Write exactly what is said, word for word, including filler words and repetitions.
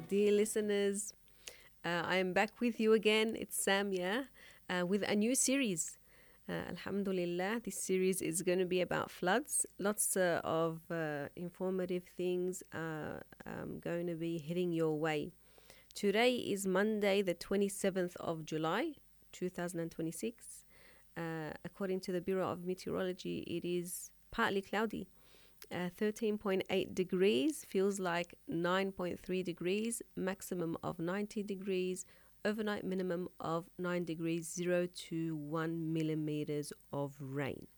dear listeners. Uh, I am back with you again. It's Samia uh, with a new series. Uh, Alhamdulillah, this series is going to be about floods. Lots uh, of uh, informative things are um, going to be hitting your way. Today is Monday, the twenty-seventh of July, two thousand twenty-six. Uh, according to the Bureau of Meteorology, it is partly cloudy. Uh, thirteen point eight degrees feels like nine point three degrees, maximum of ninety degrees, overnight minimum of nine degrees, zero to one millimeters of rain.